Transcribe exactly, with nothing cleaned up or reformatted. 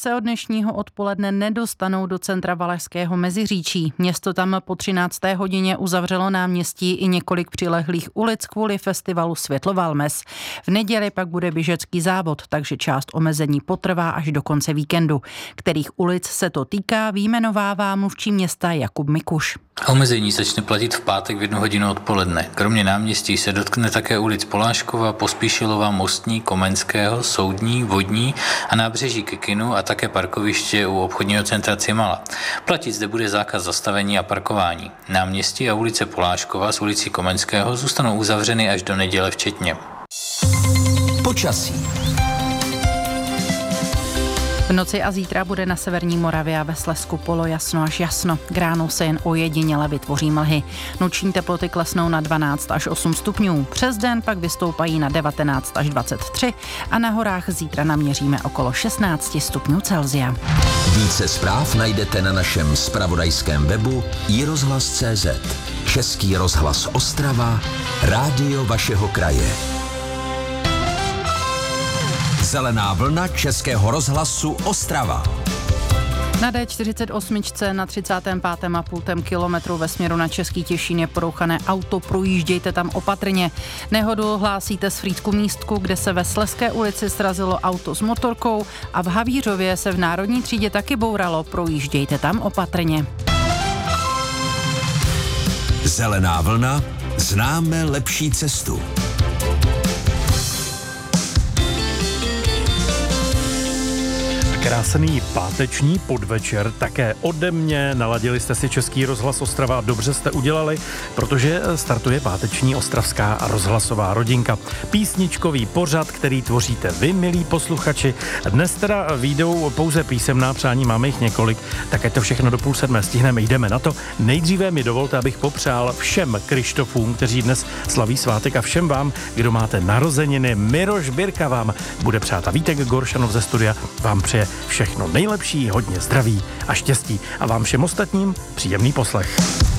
se od dnešního odpoledne nedostanou do centra Valašského Meziříčí. Město tam po třinácté hodině uzavřelo náměstí i několik přilehlých ulic kvůli festivalu Světlovalmes. V neděli pak bude běžecký závod, takže část omezení potrvá až do konce víkendu. Kterých ulic se to týká, vyjmenovává mluvčí města Jakub Mikuš. Omezení začne platit v pátek v jednu hodinu odpoledne. Kromě náměstí se dotkne také ulic Poláškova, Pospíšilova, Mostní, Komenského, Soudní, Vodní a nábřeží Kikinu a také parkoviště u obchodního centra Cimala. Platit zde bude zákaz zastavení a parkování. Náměstí a ulice Poláškova s ulicí Komenského zůstanou uzavřeny až do neděle včetně. Počasí. V noci a zítra bude na severní Moravě a ve Slezsku polojasno až jasno. K ránu se jen ojediněle vytvoří mlhy. Noční teploty klesnou na dvanáct až osm stupňů. Přes den pak vystoupají na devatenáct až dvacet tři a na horách zítra naměříme okolo šestnáct stupňů Celsia. Více zpráv najdete na našem zpravodajském webu i rozhlas tečka cé zet. Český rozhlas Ostrava, rádio vašeho kraje. Zelená vlna Českého rozhlasu Ostrava. Na dé čtyřicet osm na třicátém pátém a půl kilometru ve směru na Český Těšín je porouchané auto, projíždějte tam opatrně. Nehodu hlásíte z Frýdku Místku, kde se ve Slezské ulici srazilo auto s motorkou a v Havířově se v Národní třídě taky bouralo, projíždějte tam opatrně. Zelená vlna, známe lepší cestu. Krásný páteční podvečer také ode mě. Naladili jste si Český rozhlas Ostrava a dobře jste udělali, protože startuje páteční ostravská rozhlasová rodinka. Písničkový pořad, který tvoříte vy, milí posluchači. Dnes teda vyjdou pouze písemná přání, máme jich několik, tak ať to všechno do půl sedmé stihneme, jdeme na to. Nejdříve mi dovolte, abych popřál všem Krištofům, kteří dnes slaví svátek, a všem vám, kdo máte narozeniny. Miroš Birka vám bude přát a Vítek Goršanov ze studia vám přeje všechno nejlepší, hodně zdraví a štěstí a vám všem ostatním příjemný poslech.